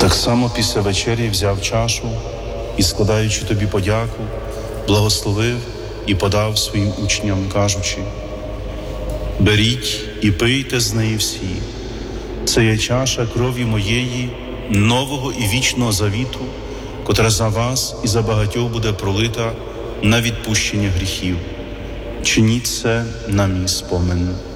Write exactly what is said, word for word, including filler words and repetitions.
Так само після вечері взяв чашу і, складаючи тобі подяку, благословив і подав своїм учням, кажучи: «Беріть і пийте з неї всі. Це є чаша крові моєї, нового і вічного завіту, котра за вас і за багатьох буде пролита на відпущення гріхів. Чиніть це на мій спомин».